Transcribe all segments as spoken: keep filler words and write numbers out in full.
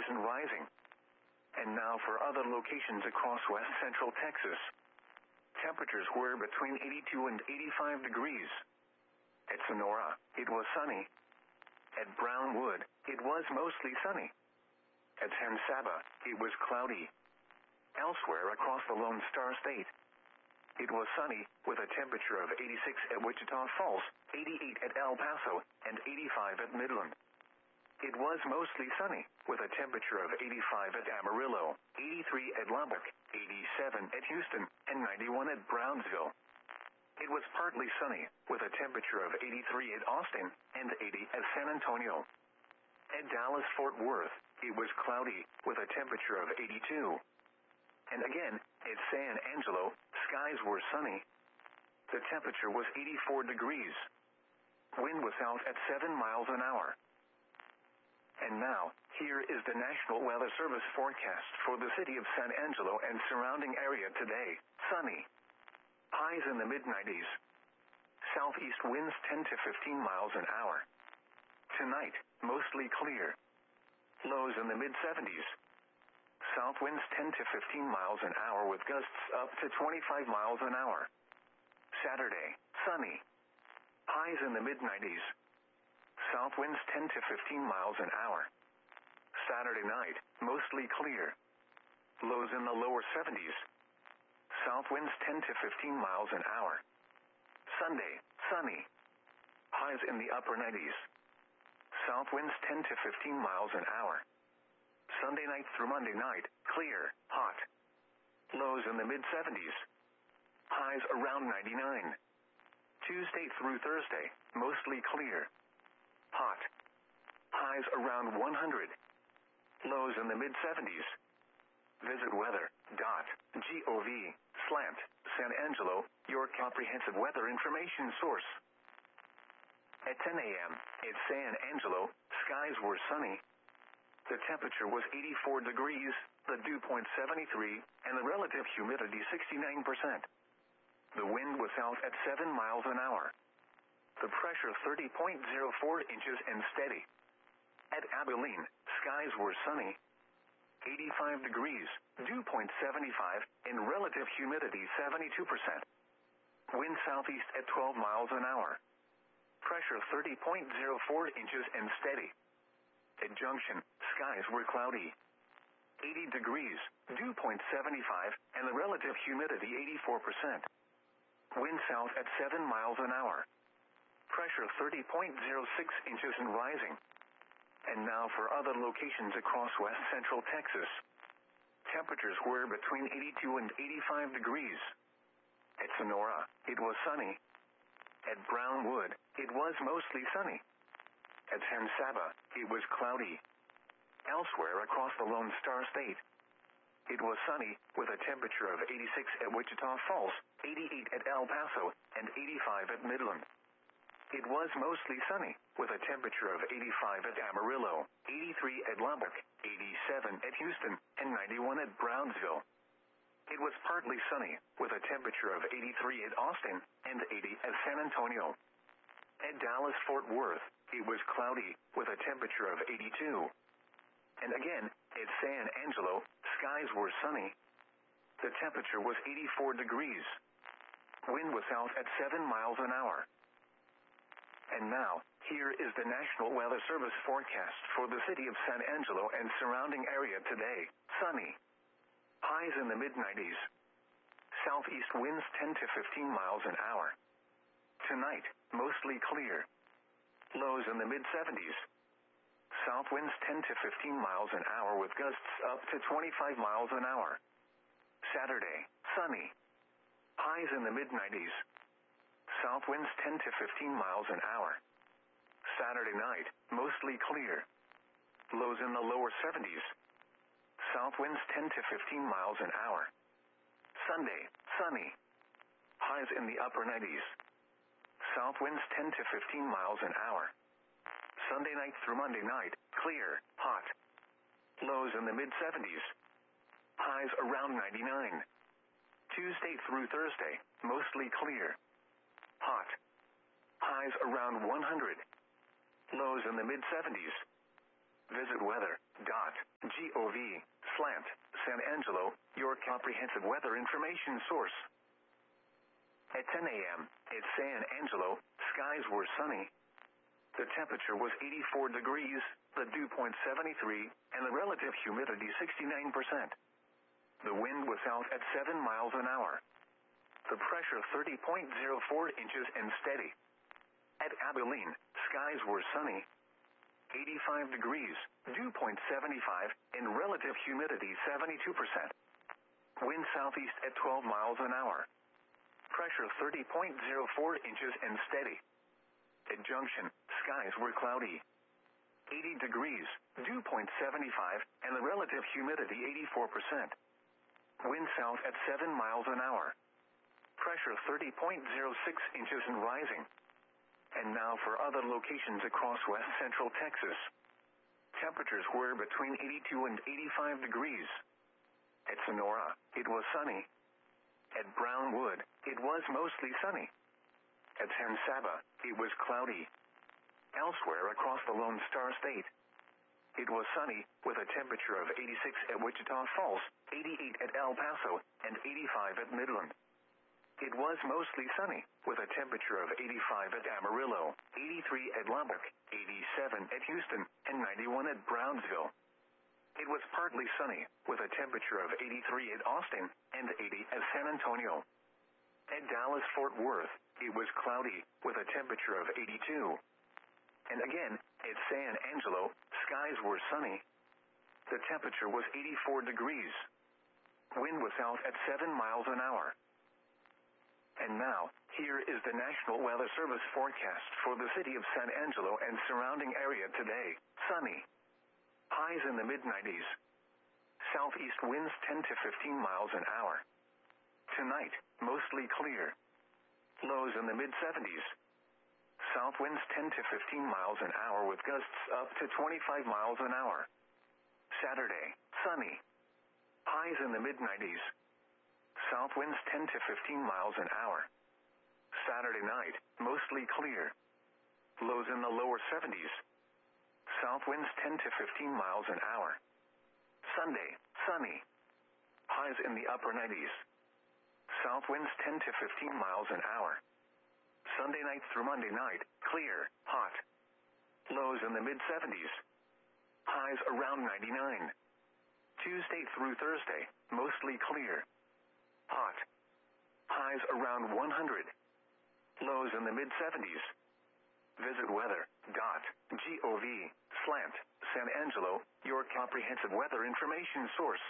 and rising. And now for other locations across west central Texas. Temperatures were between eighty-two and eighty-five degrees. At Sonora, it was sunny. At Brownwood, it was mostly sunny. At San Saba, it was cloudy. Elsewhere across the Lone Star State, it was sunny, with a temperature of eighty-six at Wichita Falls, eighty-eight at El Paso, and eighty-five at Midland. It was mostly sunny, with a temperature of eighty-five at Amarillo, eighty-three at Lubbock, eighty-seven at Houston, and ninety-one at Brownsville. It was partly sunny, with a temperature of eighty-three at Austin, and eighty at San Antonio. At Dallas-Fort Worth, it was cloudy, with a temperature of eighty-two. And again, at San Angelo, skies were sunny. The temperature was eighty-four degrees. Wind was out at seven miles an hour. And now, here is the National Weather Service forecast for the city of San Angelo and surrounding area today. Sunny. Highs in the mid nineties. Southeast winds ten to fifteen miles an hour. Tonight, mostly clear. Lows in the mid seventies. South winds ten to fifteen miles an hour with gusts up to twenty-five miles an hour. Saturday, sunny. Highs in the mid nineties. South winds ten to fifteen miles an hour. Saturday night, mostly clear. Lows in the lower seventies. South winds ten to fifteen miles an hour. Sunday, sunny. Highs in the upper nineties. South winds ten to fifteen miles an hour. Sunday night through Monday night, clear, hot. Lows in the mid seventies. Highs around ninety-nine. Tuesday through Thursday, mostly clear. Hot. Highs around one hundred. Lows in the mid seventies. Visit weather dot gov slant San Angelo, your comprehensive weather information source. At ten a.m. at San Angelo, skies were sunny. The temperature was eighty-four degrees, the dew point seventy-three, and the relative humidity sixty-nine percent. The wind was out at seven miles an hour. The pressure thirty point zero four inches and steady. At Abilene, skies were sunny. eighty-five degrees, dew point seventy-five, and relative humidity seventy-two percent. Wind southeast at twelve miles an hour. Pressure thirty point zero four inches and steady. At Junction, skies were cloudy. eighty degrees, dew point seventy-five, and the relative humidity eighty-four percent. Wind south at seven miles an hour. Pressure thirty point zero six inches and rising. And now for other locations across west central Texas. Temperatures were between eighty-two and eighty-five degrees. At Sonora, it was sunny. At Brownwood, it was mostly sunny. At San Saba, it was cloudy. Elsewhere across the Lone Star State, it was sunny, with a temperature of eighty-six at Wichita Falls, eighty-eight at El Paso, and eighty-five at Midland. It was mostly sunny, with a temperature of eighty-five at Amarillo, eighty-three at Lubbock, eighty-seven at Houston, and ninety-one at Brownsville. It was partly sunny, with a temperature of eighty-three at Austin, and eighty at San Antonio. At Dallas-Fort Worth, it was cloudy, with a temperature of eighty-two. And again, at San Angelo, skies were sunny. The temperature was eighty-four degrees. Wind was out at seven miles an hour. And now, here is the National Weather Service forecast for the city of San Angelo and surrounding area today. Sunny. Highs in the mid nineties. Southeast winds ten to fifteen miles an hour. Tonight, mostly clear. Lows in the mid seventies. South winds ten to fifteen miles an hour with gusts up to twenty-five miles an hour. Saturday, sunny. Highs in the mid nineties. South winds ten to fifteen miles an hour. Saturday night, mostly clear. Lows in the lower seventies. South winds ten to fifteen miles an hour. Sunday, sunny. Highs in the upper nineties. South winds ten to fifteen miles an hour. Sunday night through Monday night, clear, hot. Lows in the mid seventies. Highs around ninety-nine. Tuesday through Thursday, mostly clear. Hot. Highs around one hundred. Lows in the mid seventies. Visit weather dot gov comprehensive weather information source. At ten a m at San Angelo, skies were sunny. The temperature was eighty-four degrees, the dew point seventy-three, and the relative humidity sixty-nine percent. The wind was out at seven miles an hour. The pressure thirty point zero four inches and steady. At Abilene, skies were sunny. eighty-five degrees, dew point seventy-five, and relative humidity seventy-two percent. Wind southeast at twelve miles an hour. Pressure thirty point zero four inches and steady. At Junction, skies were cloudy. eighty degrees, dew point seventy-five, and the relative humidity eighty-four percent. Wind south at seven miles an hour. Pressure thirty point zero six inches and rising. And now for other locations across west central Texas. Temperatures were between eighty-two and eighty-five degrees. At Sonora, it was sunny. At Brownwood, it was mostly sunny. At San Saba, it was cloudy. Elsewhere across the Lone Star State, it was sunny, with a temperature of eighty-six at Wichita Falls, eighty-eight at El Paso, and eighty-five at Midland. It was mostly sunny, with a temperature of eighty-five at Amarillo, eighty-three at Lubbock, eighty-seven at Houston, and ninety-one at Brownsville. It was partly sunny, with a temperature of eighty-three at Austin, and eighty at San Antonio. At Dallas-Fort Worth, it was cloudy, with a temperature of eighty-two. And again, at San Angelo, skies were sunny. The temperature was eighty-four degrees. Wind was out at seven miles an hour. And now, here is the National Weather Service forecast for the city of San Angelo and surrounding area today. Sunny. Highs in the mid nineties. Southeast winds ten to fifteen miles an hour. Tonight, mostly clear. Lows in the mid seventies. South winds ten to fifteen miles an hour with gusts up to twenty-five miles an hour. Saturday, sunny. Highs in the mid nineties. South winds ten to fifteen miles an hour. Saturday night, mostly clear. Lows in the lower seventies. South winds ten to fifteen miles an hour. Sunday, sunny. Highs in the upper nineties. South winds ten to fifteen miles an hour. Sunday night through Monday night, clear, hot. Lows in the mid seventies. Highs around ninety-nine. Tuesday through Thursday, mostly clear. Hot. Highs around one hundred. Lows in the mid seventies. Visit weather dot gov slant San Angelo, your comprehensive weather information source.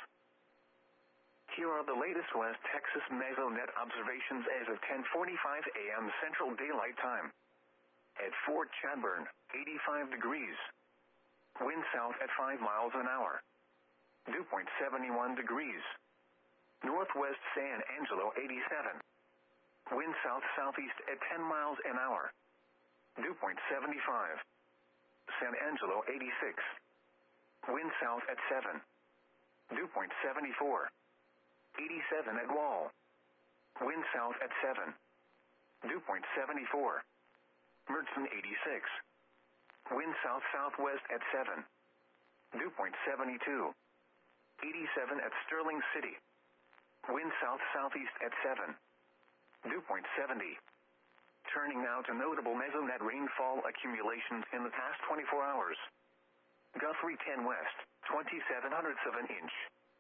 Here are the latest West Texas Mesonet observations as of ten forty-five a m Central Daylight Time. At Fort Chadbourne, eighty-five degrees. Wind south at five miles an hour. Dew point seventy-one degrees. Northwest San Angelo, eighty-seven. Wind south-southeast at ten miles an hour. Dew point seventy-five. San Angelo, eighty-six. Wind south at seven. Dew point seventy-four. eighty-seven at Wall. Wind south at seven. Dew point seventy-four. Mertzen, eighty-six. Wind south-southwest at seven. Dew point seventy-two. eighty-seven at Sterling City. Wind south-southeast at seven. Dew point seventy. Turning now to notable Mesonet rainfall accumulations in the past twenty-four hours. Guthrie ten west, twenty-seven hundredths of an inch.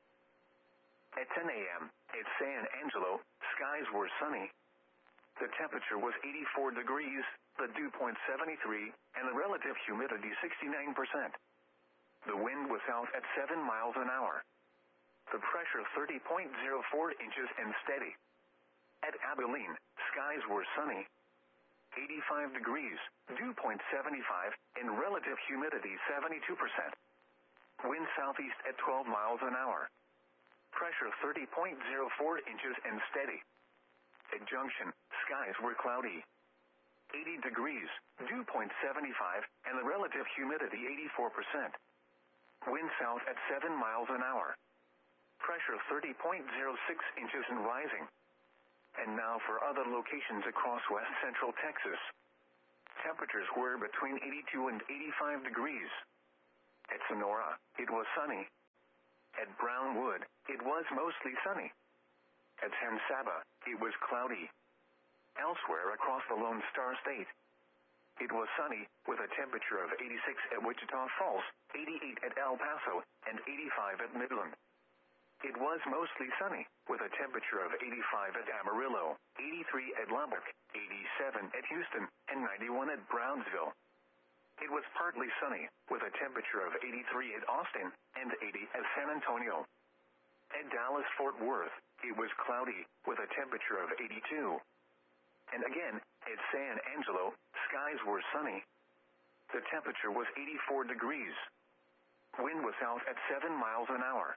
At ten a m at San Angelo, skies were sunny. The temperature was eighty-four degrees, the dew point seventy-three, and the relative humidity sixty-nine percent. The wind was out at seven miles an hour. The pressure thirty point zero four inches and steady. At Abilene, skies were sunny. eighty-five degrees, dew point seventy-five, and relative humidity seventy-two percent. Wind southeast at twelve miles an hour. Pressure thirty point zero four inches and steady. At Junction, skies were cloudy. eighty degrees, dew point seventy-five, and the relative humidity eighty-four percent. Wind south at seven miles an hour. Pressure thirty point zero six inches and rising. And now for other locations across west central Texas. Temperatures were between eighty-two and eighty-five degrees. At Sonora, it was sunny. At Brownwood, it was mostly sunny. At San Saba, it was cloudy. Elsewhere across the Lone Star State, it was sunny, with a temperature of eighty-six at Wichita Falls, eighty-eight at El Paso, and eighty-five at Midland. It was mostly sunny, with a temperature of eighty-five at Amarillo, eighty-three at Lubbock, eighty-seven at Houston, and ninety-one at Brownsville. It was partly sunny, with a temperature of eighty-three at Austin, and eighty at San Antonio. At Dallas-Fort Worth, it was cloudy, with a temperature of eighty-two. And again, at San Angelo, skies were sunny. The temperature was eighty-four degrees. Wind was south at seven miles an hour.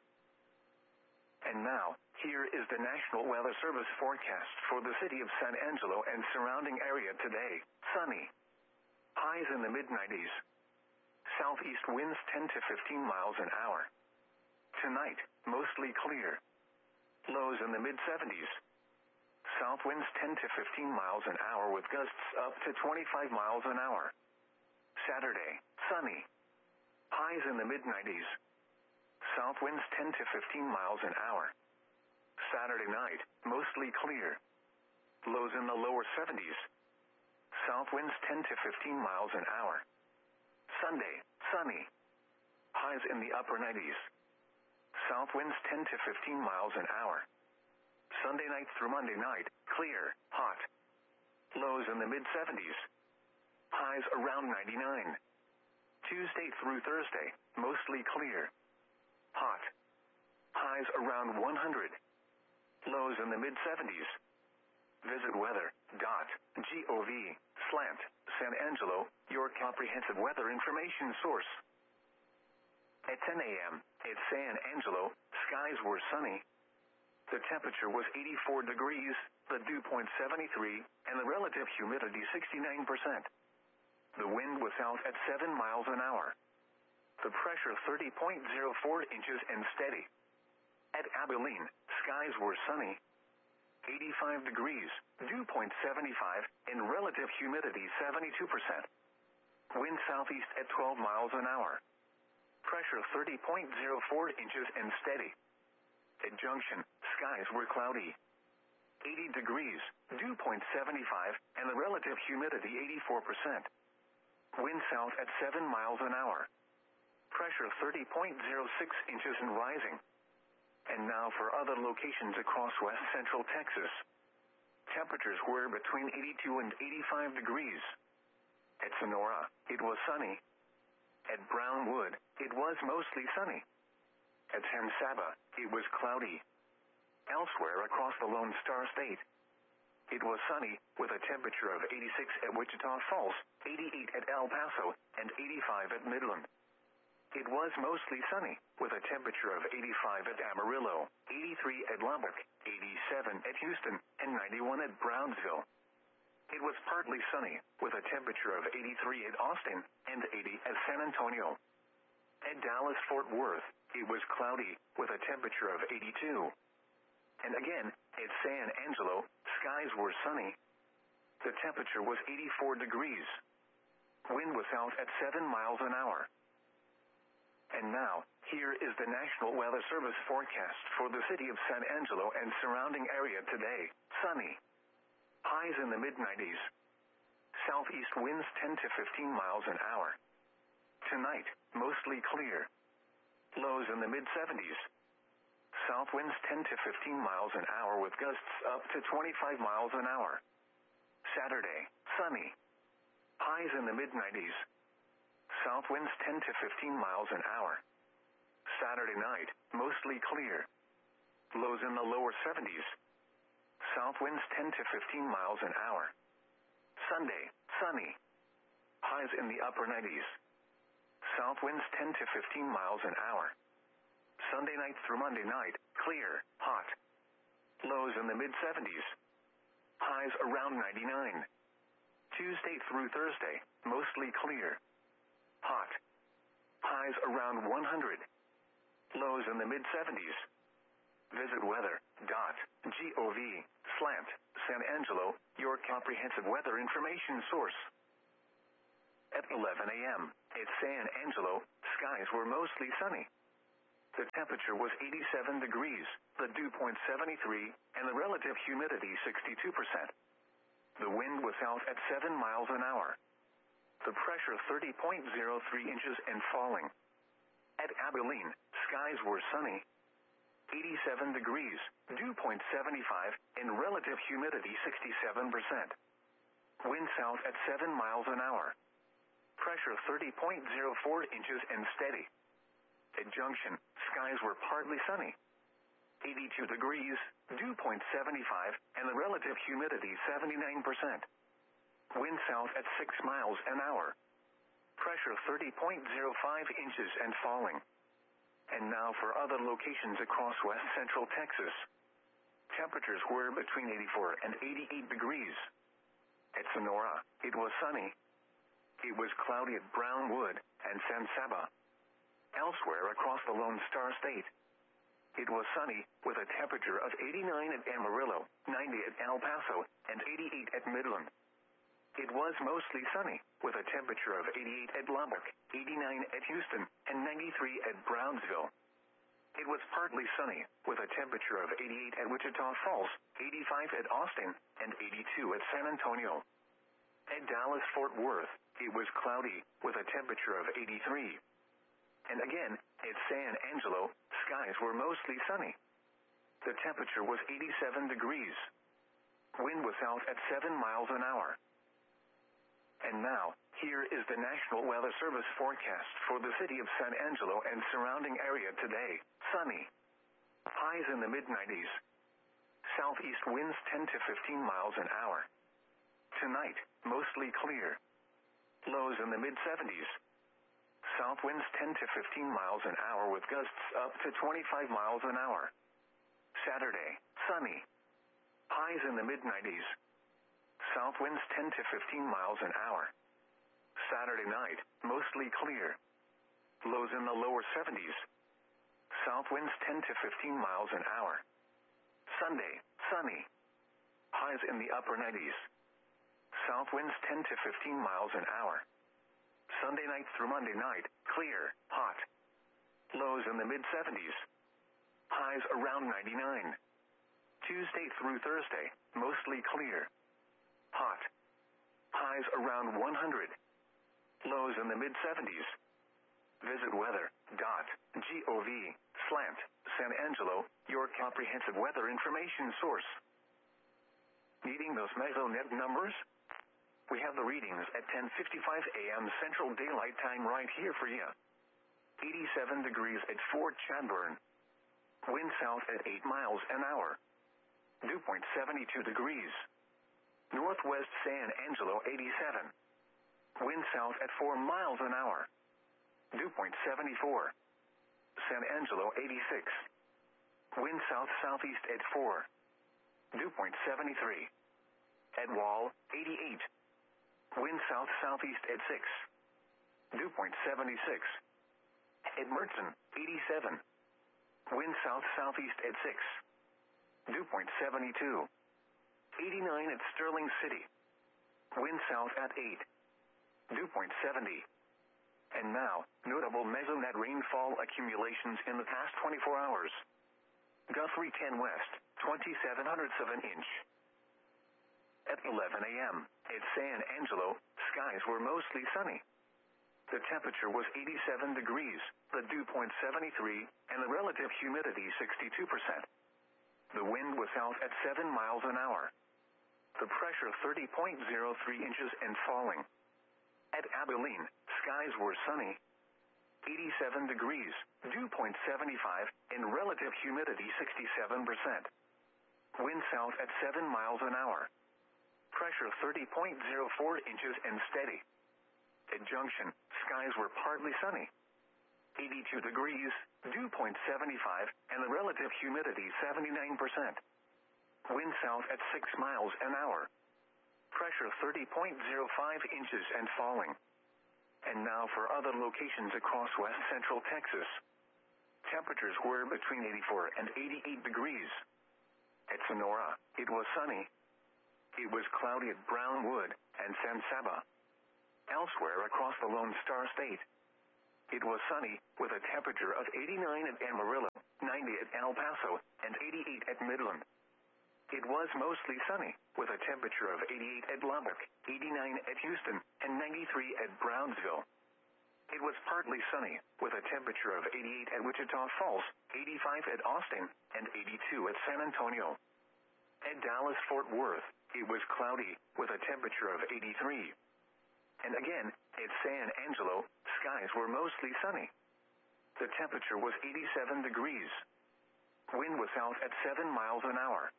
And now, here is the National Weather Service forecast for the city of San Angelo and surrounding area today. Sunny. Highs in the mid nineties. Southeast winds ten to fifteen miles an hour. Tonight, mostly clear. Lows in the mid seventies. South winds ten to fifteen miles an hour with gusts up to twenty-five miles an hour. Saturday, sunny. Highs in the mid nineties. South winds ten to fifteen miles an hour. Saturday night, mostly clear. Lows in the lower seventies. South winds ten to fifteen miles an hour. Sunday, sunny. Highs in the upper nineties. South winds ten to fifteen miles an hour. Sunday night through Monday night, clear, hot. Lows in the mid seventies. Highs around ninety-nine. Tuesday through Thursday, mostly clear. Hot. Highs around one hundred. Lows in the mid seventies. Visit weather dot gov slant San Angelo, your comprehensive weather information source. At ten a.m., at San Angelo, skies were sunny. The temperature was eighty-four degrees, the dew point seventy-three, and the relative humidity sixty-nine percent. The wind was south at seven miles an hour. The pressure thirty point zero four inches and steady. At Abilene, skies were sunny. eighty-five degrees, dew point seventy-five, and relative humidity seventy-two percent. Wind southeast at twelve miles an hour. Pressure thirty point zero four inches and steady. At Junction, skies were cloudy. eighty degrees, dew point seventy-five, and the relative humidity eighty-four percent. Wind south at seven miles an hour. Pressure thirty point zero six inches and rising. And now for other locations across west central Texas. Temperatures were between eighty-two and eighty-five degrees. At Sonora, it was sunny. At Brownwood, it was mostly sunny. At San Saba, it was cloudy. Elsewhere across the Lone Star State, it was sunny, with a temperature of eighty-six at Wichita Falls, eighty-eight at El Paso, and eighty-five at Midland. It was mostly sunny, with a temperature of eighty-five at Amarillo, eighty-three at Lubbock, eighty-seven at Houston, and ninety-one at Brownsville. It was partly sunny, with a temperature of eighty-three at Austin, and eighty at San Antonio. At Dallas-Fort Worth, it was cloudy, with a temperature of eighty-two. And again, at San Angelo, skies were sunny. The temperature was eighty-four degrees. Wind was south at seven miles an hour. And now, here is the National Weather Service forecast for the city of San Angelo and surrounding area today. Sunny. Highs in the mid nineties. Southeast winds ten to fifteen miles an hour. Tonight, mostly clear. Lows in the mid seventies. South winds ten to fifteen miles an hour with gusts up to twenty-five miles an hour. Saturday, sunny. Highs in the mid nineties. South winds ten to fifteen miles an hour. Saturday night, mostly clear. Lows in the lower seventies. South winds ten to fifteen miles an hour. Sunday, sunny. Highs in the upper nineties. South winds ten to fifteen miles an hour. Sunday night through Monday night, clear, hot. Lows in the mid seventies. Highs around ninety-nine. Tuesday through Thursday, mostly clear. Hot. Highs around one hundred. Lows in the mid seventies. Visit weather dot gov slant San Angelo, your comprehensive weather information source. At eleven a.m., at San Angelo, skies were mostly sunny. The temperature was eighty-seven degrees, the dew point seventy-three, and the relative humidity sixty-two percent. The wind was south at seven miles an hour. The pressure thirty point zero three inches and falling. At Abilene, skies were sunny. eighty-seven degrees, dew point seventy-five, and relative humidity sixty-seven percent. Wind south at seven miles an hour. Pressure thirty point zero four inches and steady. At Junction, skies were partly sunny. eighty-two degrees, dew point seventy-five, and the relative humidity seventy-nine percent. Wind south at six miles an hour. Pressure thirty point zero five inches and falling. And now for other locations across west central Texas. Temperatures were between eighty-four and eighty-eight degrees. At Sonora, it was sunny. It was cloudy at Brownwood and San Saba. Elsewhere across the Lone Star State, it was sunny with a temperature of eighty-nine at Amarillo, ninety at El Paso, and eighty-eight at Midland. It was mostly sunny with a temperature of eighty-eight at Lubbock, eighty-nine at Houston, and ninety-three at Brownsville. It was partly sunny with a temperature of eighty-eight at Wichita Falls, eighty-five at Austin, and eighty-two at San Antonio. At Dallas-Fort Worth, it was cloudy with a temperature of eighty-three. And again, at San Angelo, skies were mostly sunny. The temperature was eighty-seven degrees. Wind was south at seven miles an hour. And now, here is the National Weather Service forecast for the city of San Angelo and surrounding area today. Sunny. Highs in the mid nineties. Southeast winds ten to fifteen miles an hour. Tonight, mostly clear. Lows in the mid seventies. South winds ten to fifteen miles an hour with gusts up to twenty-five miles an hour. Saturday, sunny. Highs in the mid nineties. South winds ten to fifteen miles an hour. Saturday night, mostly clear. Lows in the lower seventies. South winds ten to fifteen miles an hour. Sunday, sunny. Highs in the upper nineties. South winds ten to fifteen miles an hour. Sunday night through Monday night, clear, hot. Lows in the mid seventies. Highs around ninety-nine. Tuesday through Thursday, mostly clear. Hot. Highs around one hundred. Lows in the mid seventies. Visit weather dot gov slash San Angelo, your comprehensive weather information source. Needing those MesoNet numbers? We have the readings at ten fifty-five a m Central Daylight Time right here for you. eighty-seven degrees at Fort Chadbourne. Wind south at eight miles an hour. Dew point seventy-two degrees. Northwest San Angelo eighty-seven. Wind south at four miles an hour. Dew point seventy-four. San Angelo eighty-six. Wind south-southeast at four. Dew point seventy-three. At Wall, eighty-eight. Wind south-southeast at six. Dew point seventy-six. At Mertzen, eighty-seven. Wind south-southeast at six. Dew point seventy-two. eighty-nine at Sterling City. Wind south at eight. Dew point seventy. And now, notable MesoNet rainfall accumulations in the past twenty-four hours. Guthrie ten West, twenty-seven hundredths of an inch. At eleven a m, at San Angelo, skies were mostly sunny. The temperature was eighty-seven degrees, the dew point seventy-three, and the relative humidity sixty-two percent. The wind was south at seven miles an hour. The pressure thirty point zero three inches and falling. At Abilene, skies were sunny. eighty-seven degrees, dew point seventy-five, and relative humidity sixty-seven percent. Wind south at seven miles an hour. Pressure thirty point zero four inches and steady. At Junction, skies were partly sunny. eighty-two degrees, dew point seventy-five, and the relative humidity seventy-nine percent. Wind south at six miles an hour. Pressure thirty point zero five inches and falling. And now for other locations across west central Texas. Temperatures were between eighty-four and eighty-eight degrees. At Sonora, it was sunny. It was cloudy at Brownwood and San Saba. Elsewhere across the Lone Star State, it was sunny, with a temperature of eighty-nine at Amarillo, ninety at El Paso, and eighty-eight at Midland. It was mostly sunny, with a temperature of eighty-eight at Lubbock, eighty-nine at Houston, and ninety-three at Brownsville. It was partly sunny, with a temperature of eighty-eight at Wichita Falls, eighty-five at Austin, and eighty-two at San Antonio. At Dallas-Fort Worth, it was cloudy, with a temperature of eighty-three. And again, at San Angelo, skies were mostly sunny. The temperature was eighty-seven degrees. Wind was south at seven miles an hour.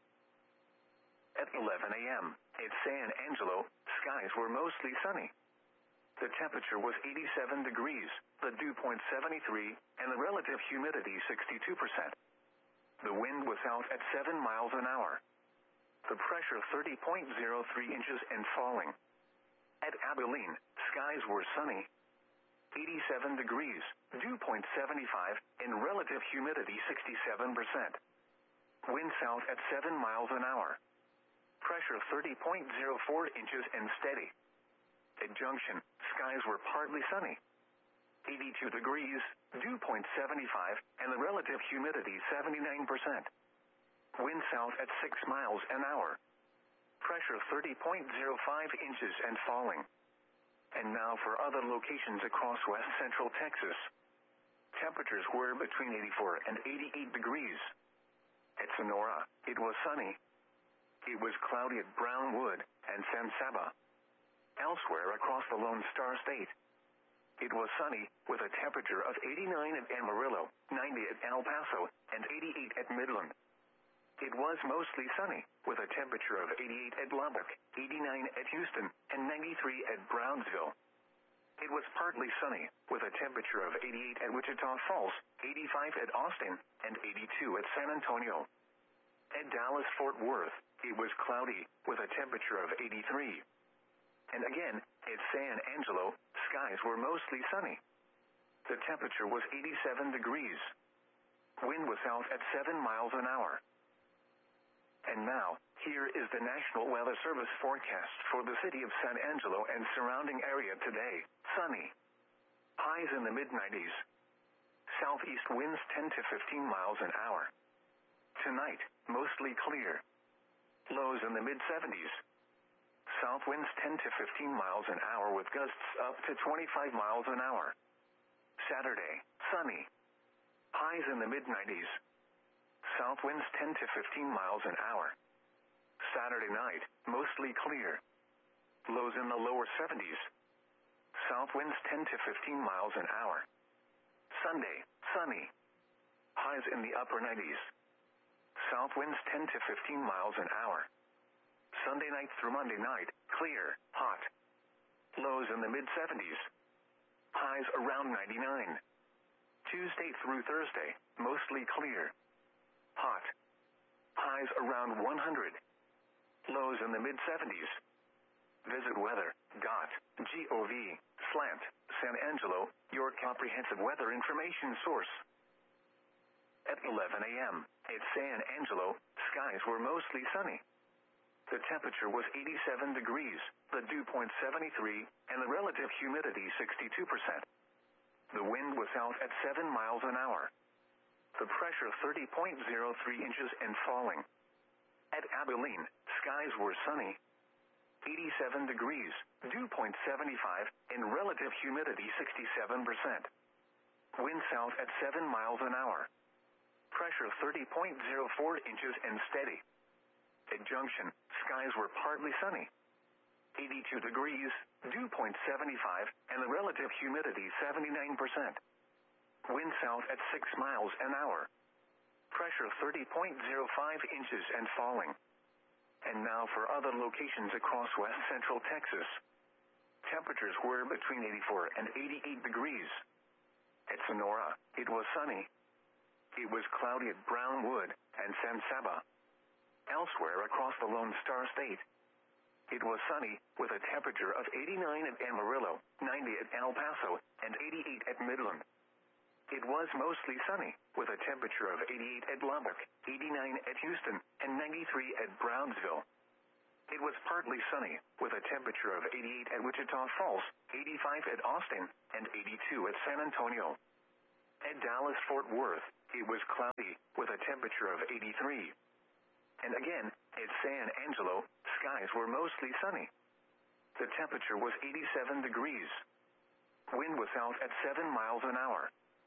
At eleven a m, at San Angelo, skies were mostly sunny. The temperature was eighty-seven degrees, the dew point seventy-three, and the relative humidity sixty-two percent. The wind was south at seven miles an hour. The pressure thirty point zero three inches and falling. At Abilene, skies were sunny. eighty-seven degrees, dew point seventy-five, and relative humidity sixty-seven percent. Wind south at seven miles an hour. Pressure thirty point zero four inches and steady. At Junction, skies were partly sunny. eighty-two degrees, dew point seventy-five, and the relative humidity seventy-nine percent. Wind south at six miles an hour. Pressure thirty point zero five inches and falling. And now for other locations across west central Texas. Temperatures were between eighty-four and eighty-eight degrees. At Sonora, it was sunny. It was cloudy at Brownwood and San Saba. Elsewhere across the Lone Star State, it was sunny, with a temperature of eighty-nine at Amarillo, ninety at El Paso, and eighty-eight at Midland. It was mostly sunny, with a temperature of eighty-eight at Lubbock, eighty-nine at Houston, and ninety-three at Brownsville. It was partly sunny, with a temperature of eighty-eight at Wichita Falls, eighty-five at Austin, and eighty-two at San Antonio. At Dallas-Fort Worth, it was cloudy, with a temperature of eighty-three. And again, at San Angelo, skies were mostly sunny. The temperature was eighty-seven degrees. Wind was south at seven miles an hour. And now, here is the National Weather Service forecast for the city of San Angelo and surrounding area today. Sunny. Highs in the mid nineties. Southeast winds ten to fifteen miles an hour. Tonight, mostly clear. Lows in the mid seventies. South winds ten to fifteen miles an hour with gusts up to twenty-five miles an hour. Saturday, sunny. Highs in the mid nineties. South winds ten to fifteen miles an hour. Saturday night, mostly clear. Lows in the lower seventies. South winds ten to fifteen miles an hour. Sunday, sunny. Highs in the upper nineties. South winds ten to fifteen miles an hour. Sunday night through Monday night, clear, hot. Lows in the mid seventies. Highs around ninety-nine. Tuesday through Thursday, mostly clear. Hot. Highs around one hundred. Lows in the mid seventies. Visit weather dot gov slant San Angelo, your comprehensive weather information source. At eleven a m, at San Angelo, skies were mostly sunny. The temperature was eighty-seven degrees, the dew point seventy-three, and the relative humidity sixty-two percent. The wind was south at seven miles an hour. The pressure thirty point zero three inches and falling. At Abilene, skies were sunny. eighty-seven degrees, dew point seventy-five, and relative humidity sixty-seven percent. Wind south at seven miles an hour. Pressure thirty point zero four inches and steady. At Junction, skies were partly sunny. eighty-two degrees, dew point seventy-five, and the relative humidity seventy-nine percent. Wind south at six miles an hour. Pressure thirty point zero five inches and falling. And now for other locations across west central Texas. Temperatures were between eighty-four and eighty-eight degrees. At Sonora, it was sunny. It was cloudy at Brownwood and San Saba. Elsewhere across the Lone Star State, it was sunny, with a temperature of eighty-nine at Amarillo, ninety at El Paso, and eighty-eight at Midland. It was mostly sunny, with a temperature of eighty-eight at Lubbock, eighty-nine at Houston, and ninety-three at Brownsville. it was partly sunny, with a temperature of eighty-eight at Wichita Falls, eighty-five at Austin, and eighty-two at San Antonio. At Dallas-Fort Worth, it was cloudy, with a temperature of eighty-three. And again, at San Angelo, skies were mostly sunny. The temperature was eighty-seven degrees. Wind was south at seven miles an hour.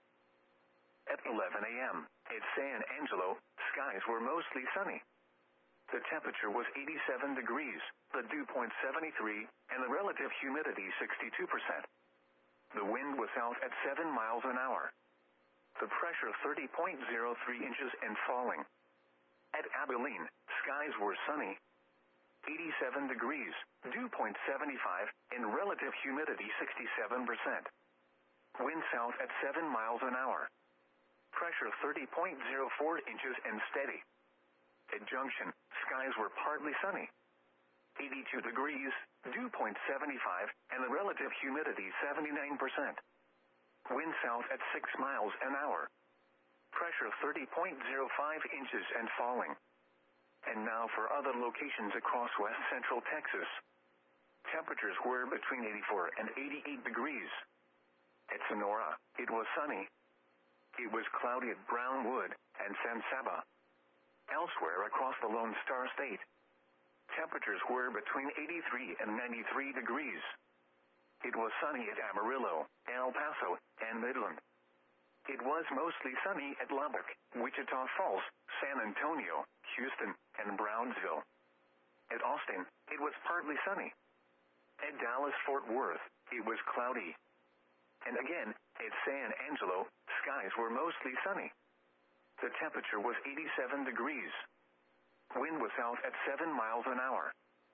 At eleven a.m., at San Angelo, skies were mostly sunny. The temperature was eighty-seven degrees, the dew point seventy-three, and the relative humidity sixty-two percent. The wind was south at seven miles an hour. The pressure thirty point zero three inches and falling. At Abilene, skies were sunny. eighty-seven degrees, dew point seventy-five, and relative humidity sixty-seven percent. Wind south at seven miles an hour. Pressure thirty point zero four inches and steady. At Junction, skies were partly sunny. eighty-two degrees, dew point seventy-five, and the relative humidity seventy-nine percent. Wind south at six miles an hour. Pressure thirty point zero five inches and falling. And now for other locations across west central Texas. Temperatures were between eighty-four and eighty-eight degrees. At Sonora, it was sunny. It was cloudy at Brownwood and San Saba. Elsewhere across the Lone Star State, temperatures were between eighty-three and ninety-three degrees. It was sunny at Amarillo, El Paso, and Midland. It was mostly sunny at Lubbock, Wichita Falls, San Antonio, Houston, and Brownsville. At Austin, it was partly sunny. At Dallas-Fort Worth, it was cloudy. And again, at San Angelo, skies were mostly sunny. The temperature was eighty-seven degrees. Wind was south at seven miles an hour.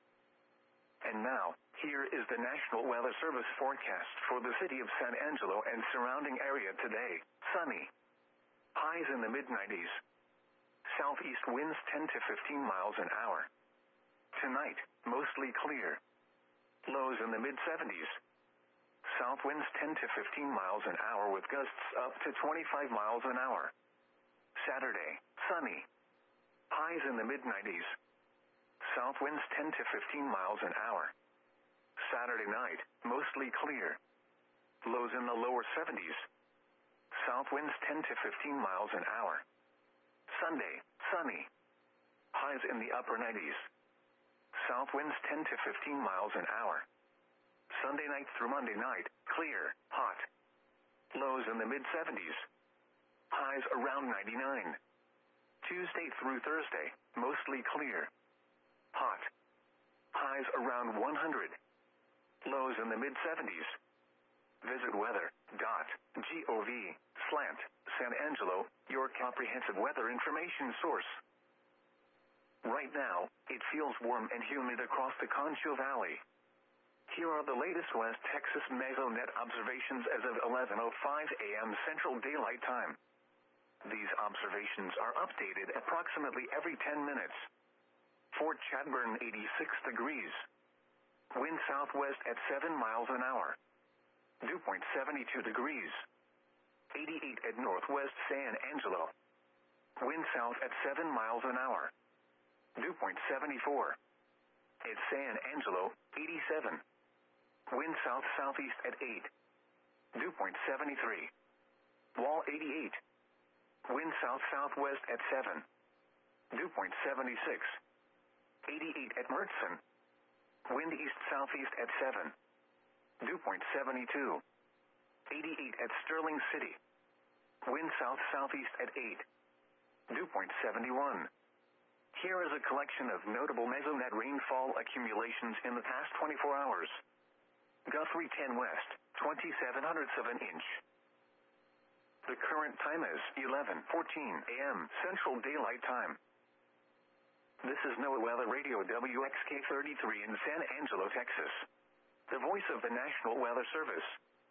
And now, here is the National Weather Service forecast for the city of San Angelo and surrounding area today. Sunny. Highs in the mid nineties. Southeast winds ten to fifteen miles an hour. Tonight, mostly clear. Lows in the mid seventies. South winds ten to fifteen miles an hour with gusts up to twenty-five miles an hour. Saturday, sunny. Highs in the mid nineties. South winds ten to fifteen miles an hour. Saturday night, mostly clear. Lows in the lower seventies. South winds ten to fifteen miles an hour. Sunday, sunny. Highs in the upper nineties. South winds ten to fifteen miles an hour. Sunday night through Monday night, clear, hot. Lows in the mid seventies. Highs around ninety-nine. Tuesday through Thursday, mostly clear. Hot. Highs around one hundred. Lows in the mid seventies. Visit weather dot gov slash San Angelo, your comprehensive weather information source. Right now, it feels warm and humid across the Concho Valley. Here are the latest West Texas Mesonet observations as of eleven oh five a.m. Central Daylight Time. These observations are updated approximately every ten minutes. Fort Chadbourne eighty-six degrees. Wind southwest at seven miles an hour. Dew point seventy-two degrees. eighty-eight at northwest San Angelo. Wind south at seven miles an hour. Dew point seventy-four. At San Angelo, eighty-seven. Wind south-southeast at eight. Dew point seventy-three. Wall eighty-eight. Wind south-southwest at seven. Dew point seventy-six. eighty-eight at Mertzen. Wind east-southeast at seven. Dew point seventy-two. eighty-eight at Sterling City. Wind south-southeast at eight. Dew point seventy-one. Here is a collection of notable Mesonet rainfall accumulations in the past twenty-four hours. Guthrie ten West, twenty-seven hundredths of an inch. The current time is eleven fourteen a.m. Central Daylight Time. This is NOAA Weather Radio W X K thirty-three in San Angelo, Texas. The voice of the National Weather Service.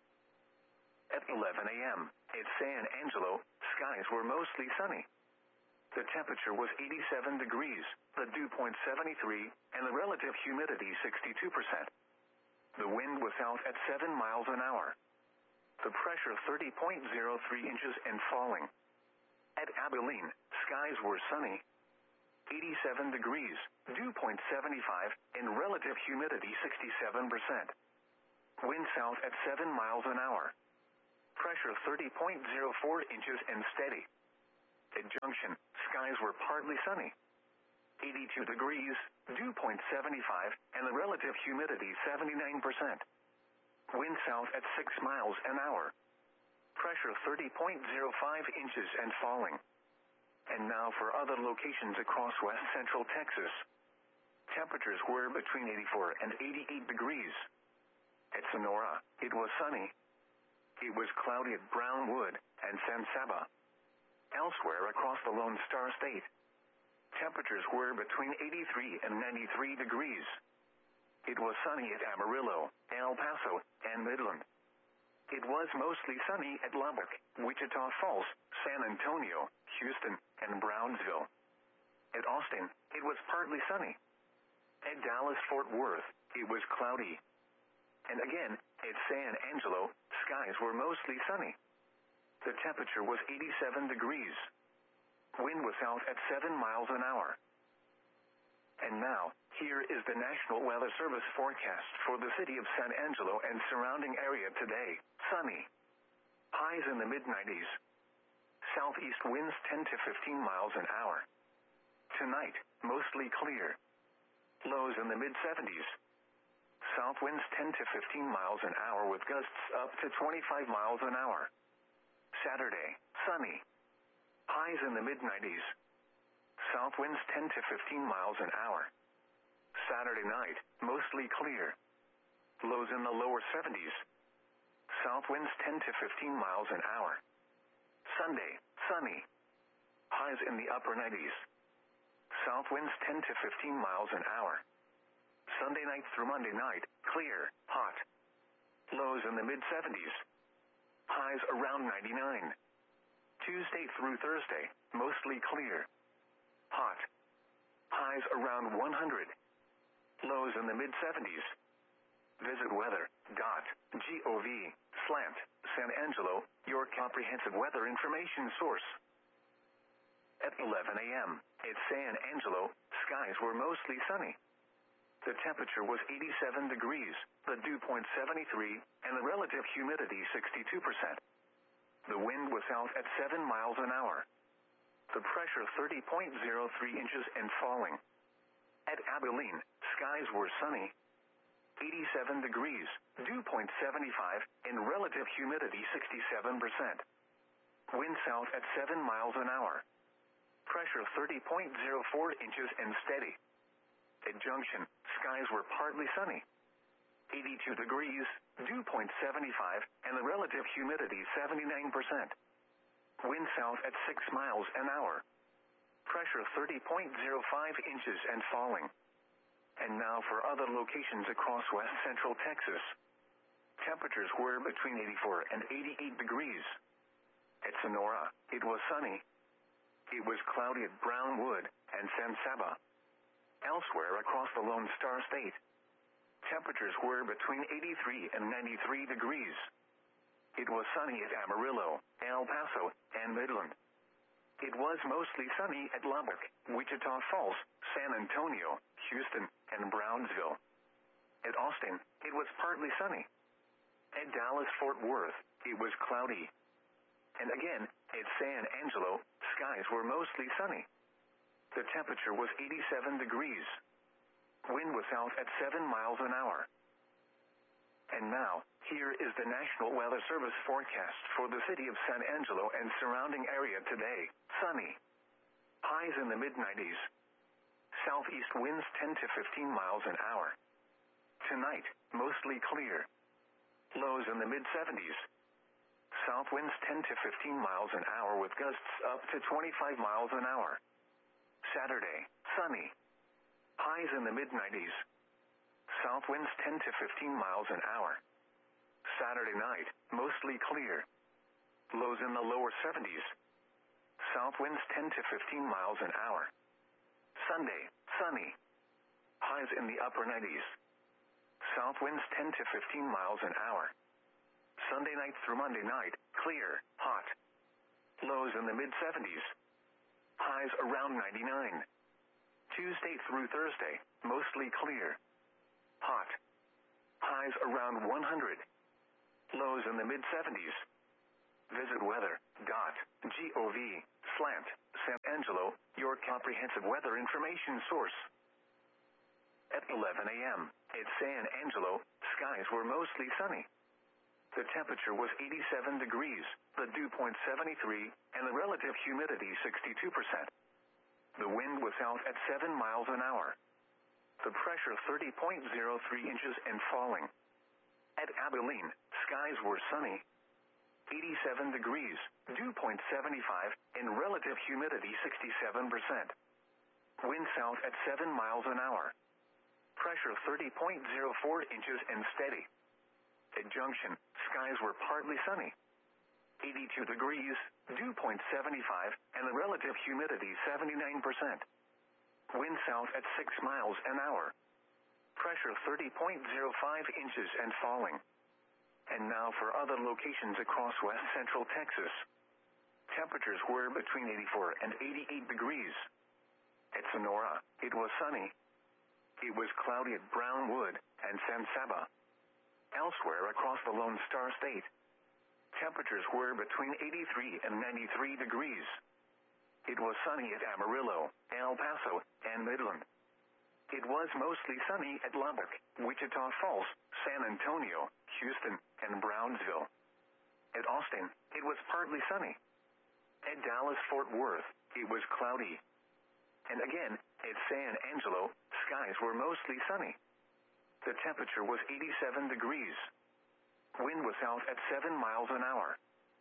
At eleven a.m., at San Angelo, skies were mostly sunny. The temperature was eighty-seven degrees, the dew point seventy-three, and the relative humidity sixty-two percent. The wind was south at seven miles an hour. The pressure thirty point zero three inches and falling. At Abilene, skies were sunny. eighty-seven degrees, dew point seventy-five, and relative humidity sixty-seven percent. Wind south at seven miles an hour. Pressure thirty point zero four inches and steady. At junction, skies were partly sunny. eighty-two degrees, dew point seventy-five, and the relative humidity seventy-nine percent. Wind south at six miles an hour. Pressure thirty point zero five inches and falling. And now for other locations across west central Texas. Temperatures were between eighty-four and eighty-eight degrees. At Sonora, it was sunny. It was cloudy at Brownwood and San Saba. Elsewhere across the Lone Star State, temperatures were between eighty-three and ninety-three degrees. It was sunny at Amarillo, El Paso, and Midland. It was mostly sunny at Lubbock, Wichita Falls, San Antonio, Houston, and Brownsville. At Austin, it was partly sunny. At Dallas-Fort Worth, it was cloudy. And again, at San Angelo, skies were mostly sunny. The temperature was eighty-seven degrees. Wind was south at seven miles an hour. And now, here is the National Weather Service forecast for the city of San Angelo and surrounding area today. Sunny. Highs in the mid nineties. Southeast winds ten to fifteen miles an hour. Tonight, mostly clear. Lows in the mid seventies. South winds ten to fifteen miles an hour with gusts up to twenty-five miles an hour. Saturday, sunny. Highs in the mid nineties. South winds ten to fifteen miles an hour. Saturday night, mostly clear. Lows in the lower seventies. South winds ten to fifteen miles an hour. Sunday, sunny. Highs in the upper nineties. South winds ten to fifteen miles an hour. Sunday night through Monday night, clear, hot. Lows in the mid seventies. Highs around ninety-nine. Tuesday through Thursday, mostly clear. Hot. Highs around one hundred. Lows in the mid seventies. Visit weather dot gov slash San Angelo, your comprehensive weather information source. At eleven a.m. at San Angelo, skies were mostly sunny. The temperature was eighty-seven degrees, the dew point seventy-three, and the relative humidity sixty-two percent. The wind was south at seven miles an hour. The pressure thirty point zero three inches and falling. At Abilene, skies were sunny. eighty-seven degrees, dew point seventy-five, and relative humidity sixty-seven percent. Wind south at seven miles an hour. Pressure thirty point zero four inches and steady. At Junction, skies were partly sunny. eighty-two degrees, dew point seventy-five, and the relative humidity seventy-nine percent. Wind south at six miles an hour. Pressure thirty point zero five inches and falling. And now for other locations across west central Texas. Temperatures were between eighty-four and eighty-eight degrees. At Sonora, it was sunny. It was cloudy at Brownwood and San Saba. Elsewhere across the Lone Star State, temperatures were between eighty-three and ninety-three degrees. It was sunny at Amarillo, El Paso, and Midland. It was mostly sunny at Lubbock, Wichita Falls, San Antonio, Houston, and Brownsville. At Austin, it was partly sunny. At Dallas-Fort Worth, it was cloudy. And again, at San Angelo, skies were mostly sunny. The temperature was eighty-seven degrees. Wind was south at seven miles an hour. And now, here is the National Weather Service forecast for the city of San Angelo and surrounding area today. Sunny. Highs in the mid nineties. Southeast winds ten to fifteen miles an hour. Tonight, mostly clear. Lows in the mid seventies. South winds ten to fifteen miles an hour with gusts up to twenty-five miles an hour. Saturday, sunny. Highs in the mid nineties. South winds ten to fifteen miles an hour. Saturday night, mostly clear. Lows in the lower seventies. South winds ten to fifteen miles an hour. Sunday, sunny. Highs in the upper nineties. South winds ten to fifteen miles an hour. Sunday night through Monday night, clear, hot. Lows in the mid seventies. Highs around ninety-nine. Tuesday through Thursday, mostly clear. Hot. Highs around one hundred. Lows in the mid seventies. Visit weather.gov slant San Angelo, your comprehensive weather information source. At eleven a.m. at San Angelo, skies were mostly sunny. The temperature was eighty-seven degrees, the dew point seventy-three, and the relative humidity sixty-two percent. The wind was out at seven miles an hour. The pressure thirty point zero three inches and falling. At Abilene, skies were sunny. eighty-seven degrees, dew point seventy-five, and relative humidity sixty-seven percent. Wind south at seven miles an hour. Pressure thirty point zero four inches and steady. At Junction, skies were partly sunny. eighty-two degrees, dew point seventy-five, and the relative humidity seventy-nine percent. Wind south at six miles an hour. Pressure thirty point zero five inches and falling. And now for other locations across west central Texas. Temperatures were between eighty-four and eighty-eight degrees. At Sonora, it was sunny. It was cloudy at Brownwood and San Saba. Elsewhere across the Lone Star State, temperatures were between eighty-three and ninety-three degrees. It was sunny at Amarillo, El Paso, and Midland. It was mostly sunny at Lubbock, Wichita Falls, San Antonio, Houston, and Brownsville. At Austin, it was partly sunny. At Dallas-Fort Worth, it was cloudy. And again, at San Angelo, skies were mostly sunny. The temperature was eighty-seven degrees. Wind was out at seven miles an hour.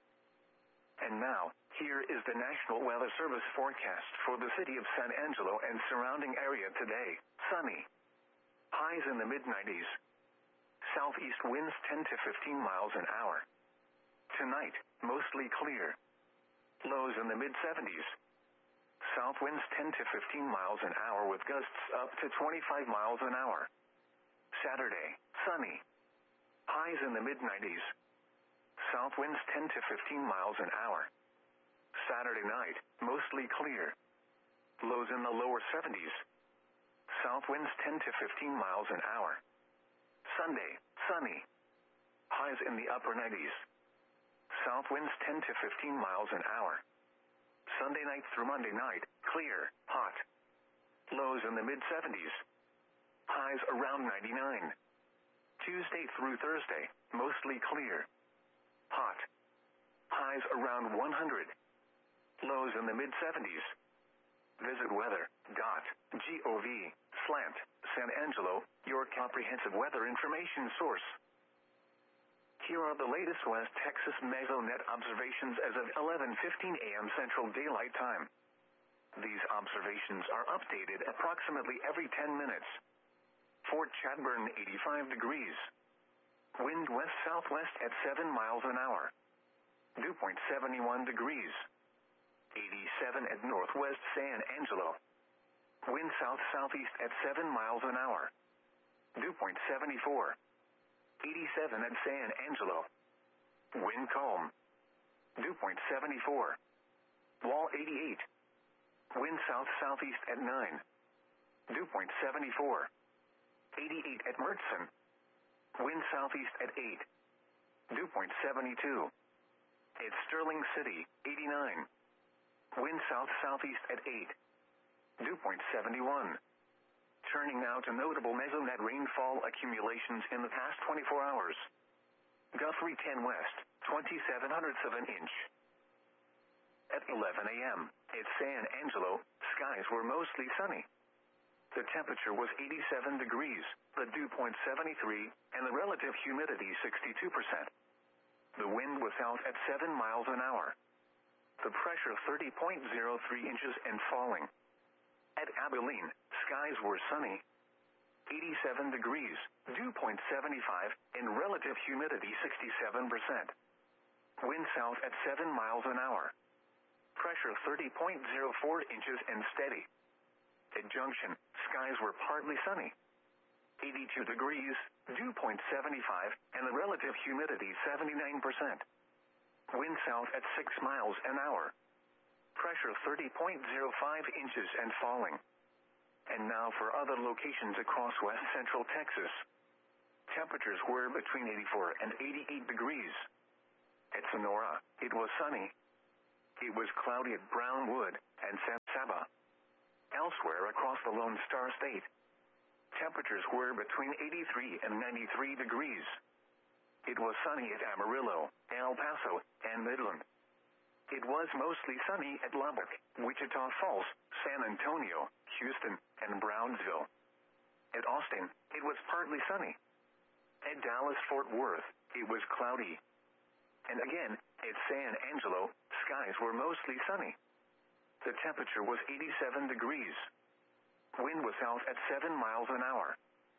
And now, here is the National Weather Service forecast for the city of San Angelo and surrounding area today. Sunny. Highs in the mid nineties. Southeast winds ten to fifteen miles an hour. Tonight, mostly clear. Lows in the mid seventies. South winds ten to fifteen miles an hour with gusts up to twenty-five miles an hour. Saturday, sunny. Highs in the mid nineties. South winds ten to fifteen miles an hour. Saturday night, mostly clear. Lows in the lower seventies. South winds ten to fifteen miles an hour. Sunday, sunny. Highs in the upper nineties. South winds ten to fifteen miles an hour. Sunday night through Monday night, clear, hot. Lows in the mid seventies. Highs around ninety-nine. Tuesday through Thursday, mostly clear. Hot. Highs around one hundred. Lows in the mid seventies. Visit weather.gov slant San Angelo, your comprehensive weather information source. Here are the latest West Texas Mesonet observations as of eleven fifteen a.m. Central Daylight Time. These observations are updated approximately every ten minutes. Fort Chadbourne, eighty-five degrees. Wind west-southwest at seven miles an hour. Dew point seventy-one degrees. eighty-seven at northwest San Angelo. Wind south-southeast at seven miles an hour. Dew point seventy-four. eighty-seven at San Angelo. Wind calm. Dew point seventy-four. Wall eighty-eight. Wind south-southeast at nine. Dew point seventy-four. eighty-eight at Mertzen. Wind southeast at eight. Dew point seventy-two. At Sterling City, eighty-nine. Wind south-southeast at eight. Dew point seventy-one. Turning now to notable Mesonet rainfall accumulations in the past twenty-four hours. Guthrie ten West, twenty-seven hundredths of an inch. At eleven a.m. at San Angelo, skies were mostly sunny. The temperature was eighty-seven degrees, the dew point seventy-three, and the relative humidity sixty-two percent. The wind was out at seven miles an hour. The pressure thirty point zero three inches and falling. At Abilene, skies were sunny. eighty-seven degrees, dew point seventy-five, and relative humidity sixty-seven percent. Wind south at seven miles an hour. Pressure thirty point zero four inches and steady. At Junction, skies were partly sunny. eighty-two degrees, dew point seventy-five, and the relative humidity seventy-nine percent. Wind south at six miles an hour. Pressure thirty point zero five inches and falling. And now for other locations across west central Texas. Temperatures were between eighty-four and eighty-eight degrees. At Sonora, it was sunny. It was cloudy at Brownwood and San Saba. Elsewhere across the Lone Star State, temperatures were between eighty-three and ninety-three degrees. It was sunny at Amarillo, El Paso, and Midland. It was mostly sunny at Lubbock, Wichita Falls, San Antonio, Houston, and Brownsville. At Austin, it was partly sunny. At Dallas-Fort Worth, it was cloudy. And again, at San Angelo, skies were mostly sunny. The temperature was eighty-seven degrees. Wind was south at seven miles an hour.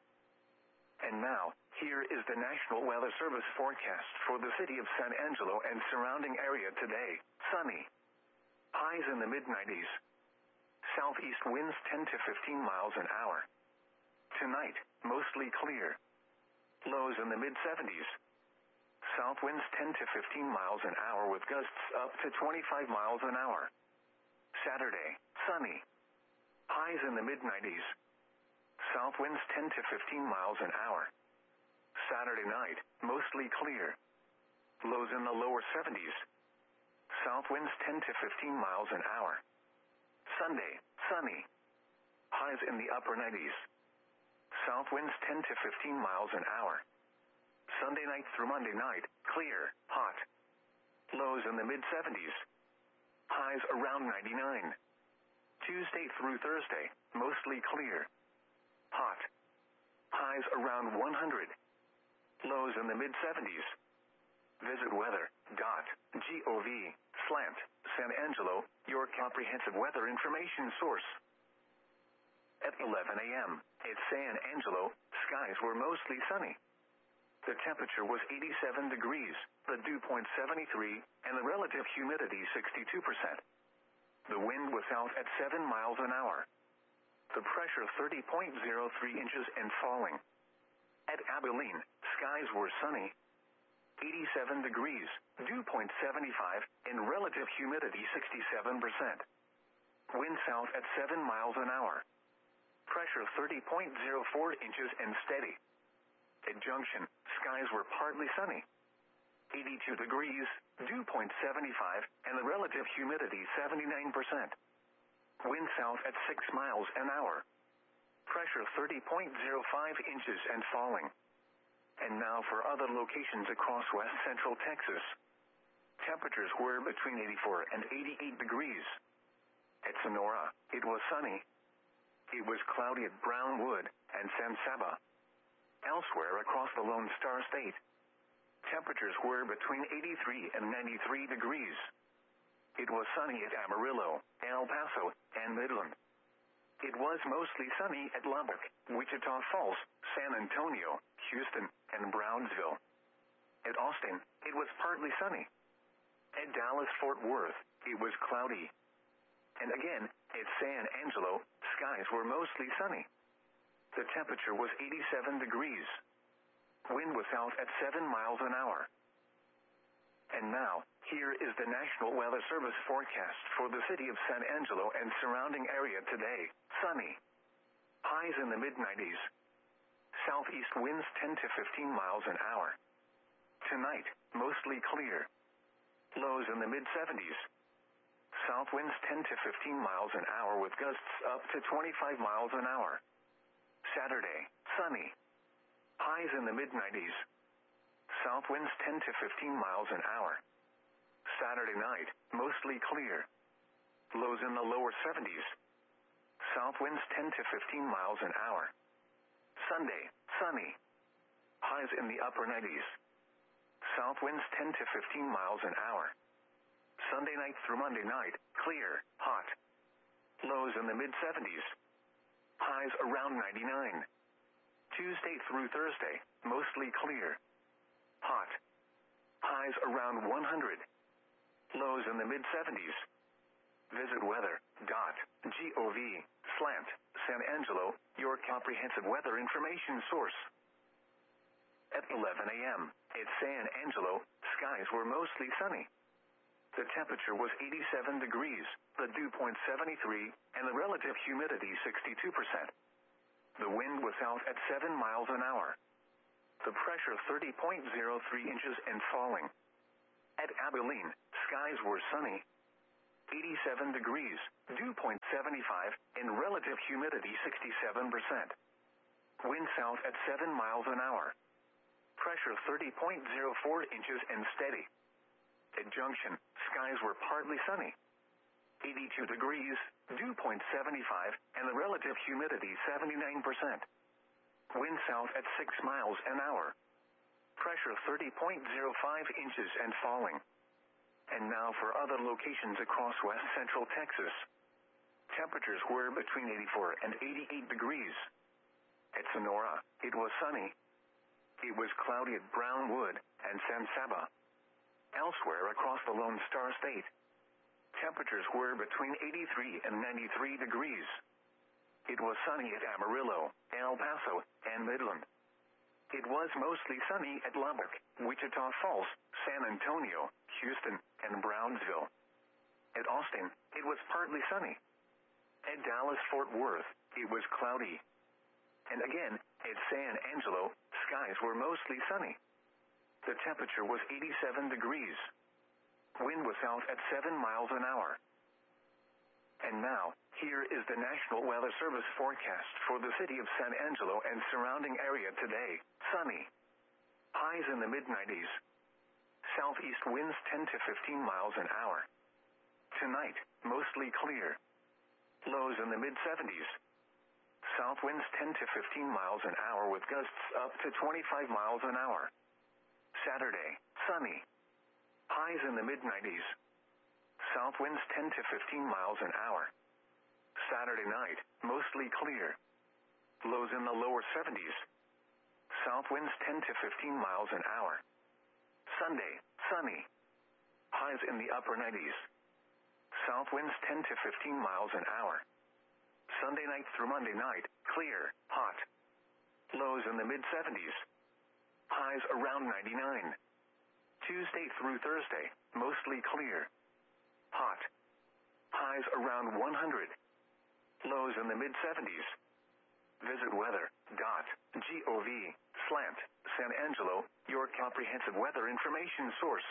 And now, here is the National Weather Service forecast for the city of San Angelo and surrounding area today. Sunny. Highs in the mid nineties. Southeast winds ten to fifteen miles an hour. Tonight, mostly clear. Lows in the mid seventies. South winds ten to fifteen miles an hour with gusts up to twenty-five miles an hour. Saturday, sunny. Highs in the mid nineties. South winds ten to fifteen miles an hour. Saturday night, mostly clear. Lows in the lower seventies. South winds ten to fifteen miles an hour. Sunday, sunny. Highs in the upper nineties. South winds ten to fifteen miles an hour. Sunday night through Monday night, clear, hot. Lows in the mid seventies. Highs around ninety-nine. Tuesday through Thursday, mostly clear. Hot. Highs around one hundred. Lows in the mid seventies. Visit weather dot gov slant San Angelo, your comprehensive weather information source. At eleven a.m. at San Angelo, skies were mostly sunny. The temperature was eighty-seven degrees, the dew point seventy-three, and the relative humidity sixty-two percent. The wind was south at seven miles an hour. The pressure thirty point zero three inches and falling. At Abilene, skies were sunny. eighty-seven degrees, dew point seventy-five, and relative humidity sixty-seven percent. Wind south at seven miles an hour. Pressure thirty point zero four inches and steady. At Junction, skies were partly sunny. eighty-two degrees, dew point seventy-five, and the relative humidity seventy-nine percent. Wind south at six miles an hour. Pressure thirty point zero five inches and falling. And now for other locations across west central Texas. Temperatures were between eighty-four and eighty-eight degrees. At Sonora, it was sunny. It was cloudy at Brownwood and San Saba. Elsewhere across the Lone Star State, temperatures were between eighty-three and ninety-three degrees. It was sunny at Amarillo, El Paso, and Midland. It was mostly sunny at Lubbock, Wichita Falls, San Antonio, Houston, and Brownsville. At Austin, it was partly sunny. At Dallas-Fort Worth, it was cloudy. And again, at San Angelo, skies were mostly sunny. The temperature was eighty-seven degrees. Wind was south at seven miles an hour. And now, here is the National Weather Service forecast for the city of San Angelo and surrounding area today. Sunny. Highs in the mid nineties. Southeast winds ten to fifteen miles an hour. Tonight, mostly clear. Lows in the mid seventies. South winds ten to fifteen miles an hour with gusts up to twenty-five miles an hour. Saturday, sunny. Highs in the mid nineties. South winds ten to fifteen miles an hour. Saturday night, mostly clear. Lows in the lower seventies. South winds ten to fifteen miles an hour. Sunday, sunny. Highs in the upper nineties. South winds ten to fifteen miles an hour. Sunday night through Monday night, clear, hot. Lows in the mid seventies. Highs around ninety-nine. Tuesday through Thursday, mostly clear. Hot. Highs around one hundred. Lows in the mid seventies. Visit weather dot gov slant San Angelo, your comprehensive weather information source. At eleven a.m. at San Angelo, skies were mostly sunny. The temperature was eighty-seven degrees, the dew point seventy-three, and the relative humidity sixty-two percent. The wind was south at seven miles an hour. The pressure thirty point zero three inches and falling. At Abilene, skies were sunny. eighty-seven degrees, dew point seventy-five, and relative humidity sixty-seven percent. Wind south at seven miles an hour. Pressure thirty point zero four inches and steady. At Junction, skies were partly sunny. eighty-two degrees, dew point seventy-five, and the relative humidity seventy-nine percent. Wind south at six miles an hour. Pressure thirty point zero five inches and falling. And now for other locations across west central Texas. Temperatures were between eighty-four and eighty-eight degrees. At Sonora, it was sunny. It was cloudy at Brownwood and San Saba. Elsewhere across the Lone Star State, temperatures were between eighty-three and ninety-three degrees. It was sunny at Amarillo, El Paso, and Midland. It was mostly sunny at Lubbock, Wichita Falls, San Antonio, Houston, and Brownsville. At Austin, it was partly sunny. At Dallas-Fort Worth, it was cloudy. And again, at San Angelo, skies were mostly sunny. The temperature was eighty-seven degrees. Wind was south at seven miles an hour. And now, here is the National Weather Service forecast for the city of San Angelo and surrounding area today. Sunny. Highs in the mid nineties. Southeast winds ten to fifteen miles an hour. Tonight, mostly clear. Lows in the mid seventies. South winds ten to fifteen miles an hour with gusts up to twenty-five miles an hour. Saturday, sunny. Highs in the mid nineties. South winds ten to fifteen miles an hour. Saturday night, mostly clear. Lows in the lower seventies. South winds ten to fifteen miles an hour. Sunday, sunny. Highs in the upper nineties. South winds ten to fifteen miles an hour. Sunday night through Monday night, clear, hot. Lows in the mid seventies. Highs around ninety-nine. Tuesday through Thursday, mostly clear. Hot. Highs around one hundred. Lows in the mid seventies. Visit weather dot gov slant San Angelo, your comprehensive weather information source.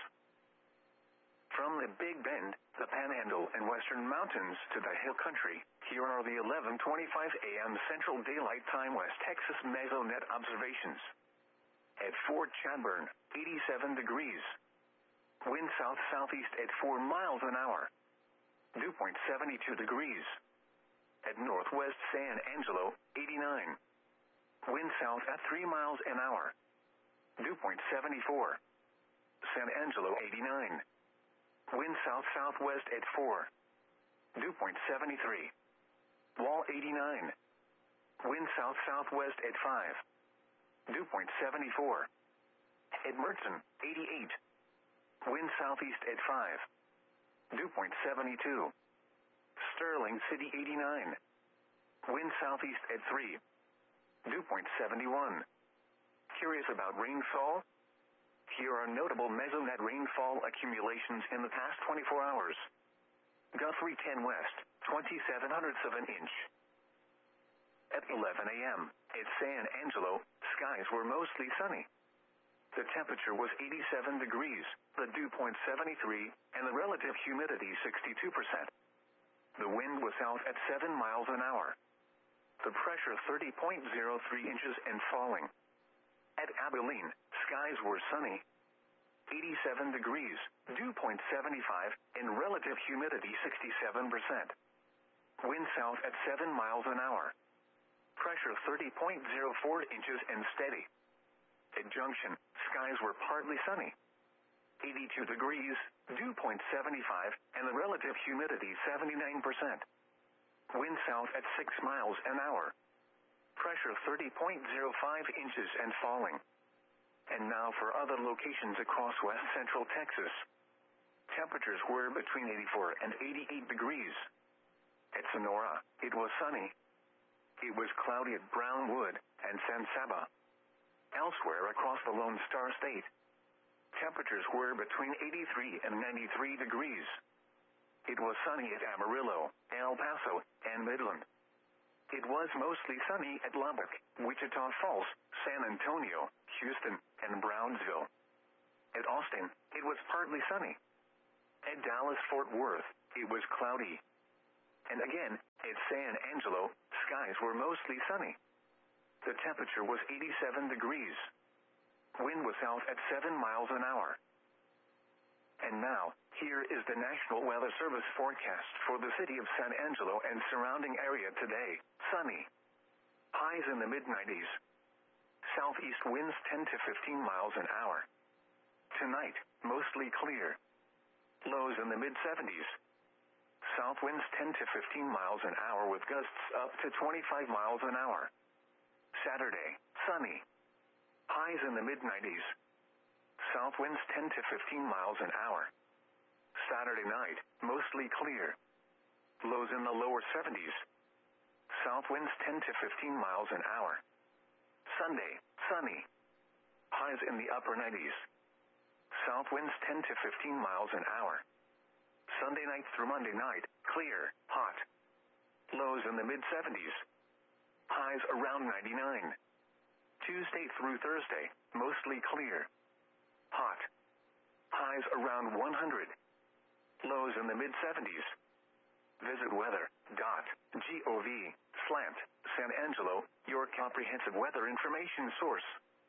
From the Big Bend, the Panhandle and Western Mountains to the Hill Country, here are the eleven twenty-five a m Central Daylight Time West Texas Mesonet observations. At Fort Chadbourne, eighty-seven degrees. Wind south-southeast at four miles an hour. Dew point seventy-two degrees. At Northwest San Angelo, eighty-nine. Wind south at three miles an hour. Dew point seventy-four. San Angelo, eighty-nine. Wind south-southwest at four. Dew point seventy-three. Wall, eighty-nine. Wind south-southwest at five. Dew point seventy-four. At Mertzen, eighty-eight. Wind southeast at five. Dew point seventy-two. Sterling City, eighty-nine. Wind southeast at three. Dew point seventy-one. Curious about rainfall? Here are notable mesonet rainfall accumulations in the past twenty-four hours. Guthrie ten West, twenty-seven hundredths of an inch. At eleven a m, at San Angelo, skies were mostly sunny. The temperature was eighty-seven degrees, the dew point seventy-three, and the relative humidity sixty-two percent. The wind was south at seven miles an hour. The pressure thirty point zero three inches and falling. At Abilene, skies were sunny. eighty-seven degrees, dew point seventy-five, and relative humidity sixty-seven percent. Wind south at seven miles an hour. Pressure thirty point zero four inches and steady. At Junction, skies were partly sunny. eighty-two degrees, dew point seventy-five, and the relative humidity seventy-nine percent. Wind south at six miles an hour. Pressure thirty point zero five inches and falling. And now for other locations across west central Texas. Temperatures were between eighty-four and eighty-eight degrees. At Sonora, it was sunny. It was cloudy at Brownwood and San Saba. Elsewhere across the Lone Star State, Temperatures were between eighty-three and ninety-three degrees. It was sunny at Amarillo, El Paso, and Midland. It was mostly sunny at Lubbock, Wichita Falls, San Antonio, Houston, and Brownsville. At Austin, it was partly sunny. At Dallas-Fort Worth, it was cloudy. And again, at San Angelo, skies were mostly sunny. The temperature was eighty-seven degrees. Wind was south at seven miles an hour. And now, here is the National Weather Service forecast for the city of San Angelo and surrounding area today. Sunny. Highs in the mid nineties. Southeast winds ten to fifteen miles an hour. Tonight, mostly clear. Lows in the mid seventies. South winds ten to fifteen miles an hour with gusts up to twenty-five miles an hour. Saturday, sunny. Highs in the mid nineties. South winds ten to fifteen miles an hour. Saturday night, mostly clear. Lows in the lower seventies. South winds ten to fifteen miles an hour. Sunday, sunny. Highs in the upper nineties. South winds ten to fifteen miles an hour. Sunday night through Monday night, clear, hot. Lows in the mid seventies. Highs around ninety-nine. Tuesday through Thursday, mostly clear. Hot. Highs around one hundred. Lows in the mid seventies. Visit weather dot gov slash San Angelo, your comprehensive weather information source.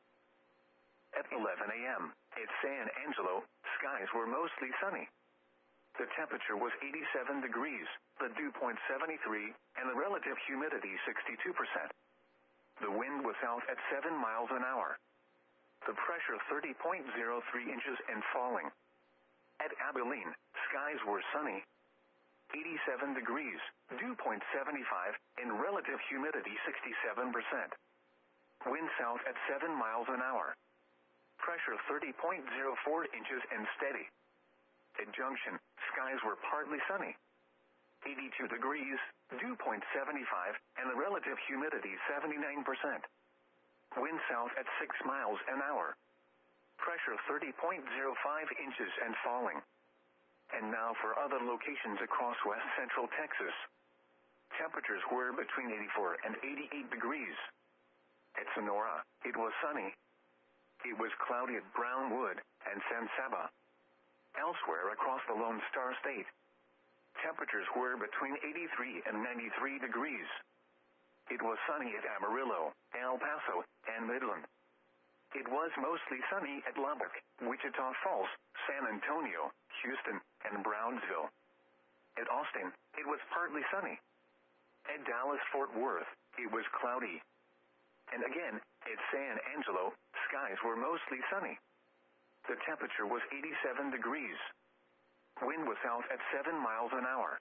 At eleven a m at San Angelo, skies were mostly sunny. The temperature was eighty-seven degrees, the dew point seventy-three, and the relative humidity sixty-two percent. The wind was south at seven miles an hour. The pressure thirty point zero three inches and falling. At Abilene, skies were sunny. eighty-seven degrees, dew point seventy-five, and relative humidity sixty-seven percent. Wind south at seven miles an hour. Pressure thirty point zero four inches and steady. At Junction, skies were partly sunny. eighty-two degrees, dew point seventy-five, and the relative humidity seventy-nine percent. Wind south at six miles an hour. Pressure thirty point zero five inches and falling. And now for other locations across west central Texas. Temperatures were between eighty-four and eighty-eight degrees. At Sonora, it was sunny. It was cloudy at Brownwood and San Saba. Elsewhere across the Lone Star State, temperatures were between eighty-three and ninety-three degrees. It was sunny at Amarillo, El Paso, and Midland. It was mostly sunny at Lubbock, Wichita Falls, San Antonio, Houston, and Brownsville. At Austin, it was partly sunny. At Dallas-Fort Worth, it was cloudy. And again, at San Angelo, skies were mostly sunny. The temperature was eighty-seven degrees. Wind was south at seven miles an hour.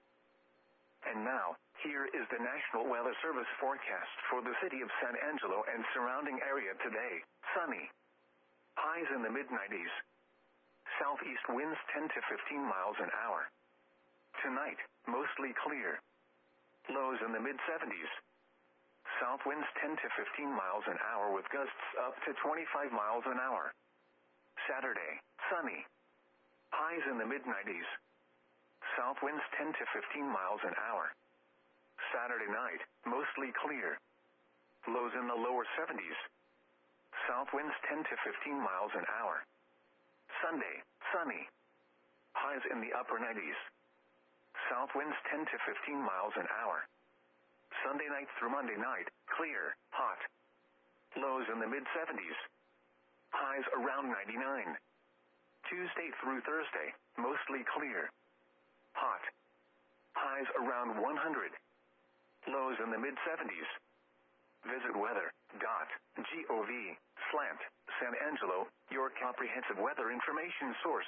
And now, here is the National Weather Service forecast for the city of San Angelo and surrounding area today. Sunny. Highs in the mid nineties. Southeast winds ten to fifteen miles an hour. Tonight, mostly clear. Lows in the mid seventies. South winds ten to fifteen miles an hour with gusts up to twenty-five miles an hour. Saturday, sunny. Highs in the mid nineties. South winds ten to fifteen miles an hour. Saturday night, mostly clear. Lows in the lower seventies. South winds ten to fifteen miles an hour. Sunday, sunny. Highs in the upper nineties. South winds ten to fifteen miles an hour. Sunday night through Monday night, clear, hot. Lows in the mid seventies. Highs around ninety-nine. Tuesday through Thursday, mostly clear. Hot. Highs around one hundred. Lows in the mid seventies. Visit weather dot gov slash San Angelo, your comprehensive weather information source.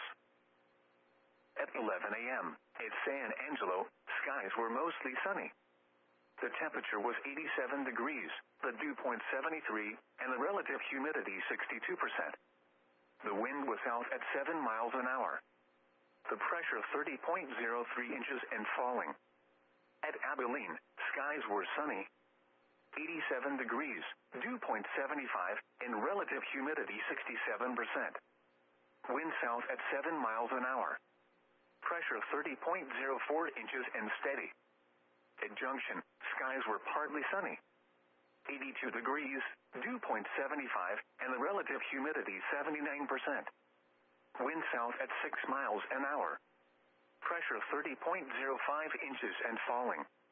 At eleven a m at San Angelo, skies were mostly sunny. The temperature was eighty-seven degrees, the dew point seventy-three, and the relative humidity sixty-two percent. The wind was south at seven miles an hour. The pressure thirty point zero three inches and falling. At Abilene, skies were sunny. eighty-seven degrees, dew point seventy-five, and relative humidity sixty-seven percent. Wind south at seven miles an hour. Pressure thirty point zero four inches and steady. At Junction, skies were partly sunny. eighty-two degrees, dew point seventy-five, and the relative humidity seventy-nine percent. Wind south at six miles an hour. Pressure thirty point zero five inches and falling.